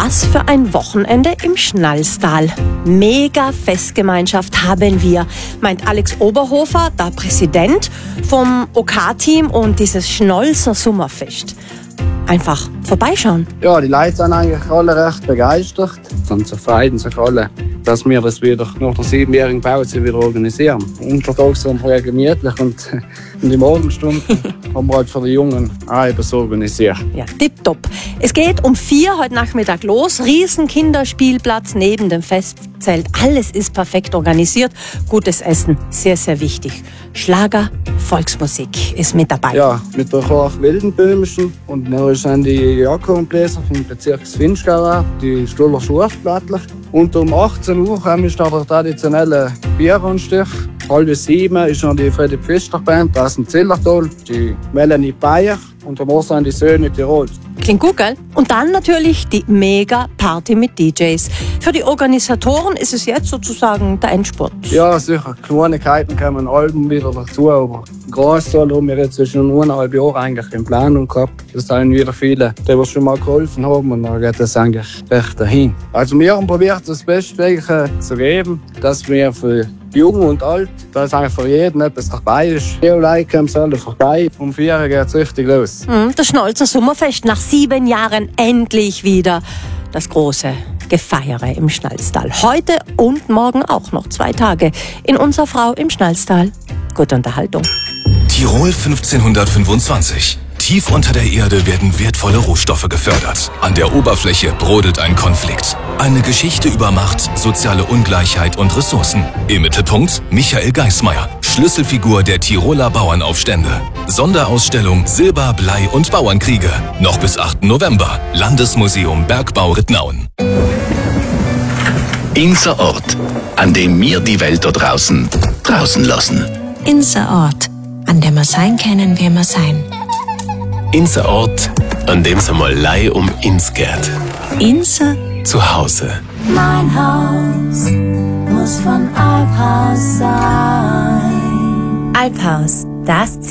Was für ein Wochenende im Schnalstal. Mega Festgemeinschaft haben wir, meint Alex Oberhofer, der Präsident vom OK-Team und dieses Schnolzer Sommerfest. Einfach vorbeischauen. Ja, die Leute sind eigentlich alle recht begeistert und zufrieden sind alle, dass wir das wieder nach der 7-jährigen Pause wieder organisieren. Untertags sind wir gemütlich und in die Morgenstunden haben wir halt für die Jungen auch etwas organisiert. Ja, tipptopp. Es geht um 4 heute Nachmittag los. Riesen Kinderspielplatz neben dem Festzelt. Alles ist perfekt organisiert. Gutes Essen, sehr, sehr wichtig. Schlager, Volksmusik ist mit dabei. Ja, mit der Chor Wildenböhmischen und dann sind die Jakobinbläser vom Bezirk Vinschgau, die Stuller Schurfblattler. Und um 18 Uhr haben wir der traditionelle Bieranstich. 6:30 ist noch die Freddy Pfister Band aus dem Zillertal, die Melanie Bayer und am Morgen sind die Söhne Tirol. Klingt gut, gell? Und dann natürlich die Mega-Party mit DJs. Für die Organisatoren ist es jetzt sozusagen der Endspurt. Ja, sicher. Kleinigkeiten kommen Alben wieder dazu, aber Großteil haben wir jetzt schon 1,5 Jahre eigentlich in Planung gehabt. Das sind wieder viele, die uns schon mal geholfen haben und dann geht das eigentlich recht dahin. Also wir haben probiert, das Bestmögliche zu geben, dass wir für Jung und alt, dass eigentlich für jeden etwas dabei ist. Die Leute kommen alle vorbei. Um 4 Uhr geht es richtig los. Das Schnolzer Sommerfest nach 7 Jahren endlich wieder. Das große Gefeiere im Schnalstal. Heute und morgen auch noch 2 Tage in unserer Frau im Schnalstal. Gute Unterhaltung. Tirol 1525. Tief unter der Erde werden wertvolle Rohstoffe gefördert. An der Oberfläche brodelt ein Konflikt. Eine Geschichte über Macht, soziale Ungleichheit und Ressourcen. Im Mittelpunkt Michael Geismeier, Schlüsselfigur der Tiroler Bauernaufstände. Sonderausstellung Silber, Blei und Bauernkriege. Noch bis 8. November. Landesmuseum Bergbau Rittnauen. Unser Ort, an dem wir die Welt da draußen lassen. Unser Ort, an dem wir sein können, wie wir sein. Unser Ort, an dem es einmal Lei um uns geht. Unser Zuhause. Mein Haus muss von Alphaus sein. Alphaus, das Ziel.